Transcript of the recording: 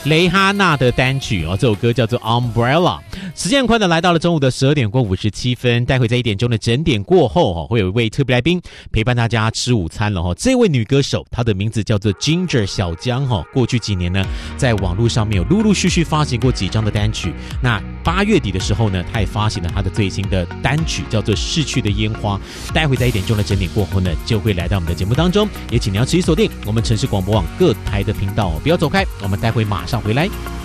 蕾哈娜的单曲哦，这首歌叫做 Umbrella。时间很快的来到了中午的12点过57分，待会在1点钟的整点过后会有一位特别来宾陪伴大家吃午餐了。这位女歌手她的名字叫做 Ginger 小江，过去几年呢在网络上面有陆陆续续发行过几张的单曲。那8月底的时候呢，她也发行了她的最新的单曲叫做逝去的烟花。待会在1点钟的整点过后呢，就会来到我们的节目当中，也请你要持续锁定我们城市广播网各台的频道不要走开，我们待会马上回来。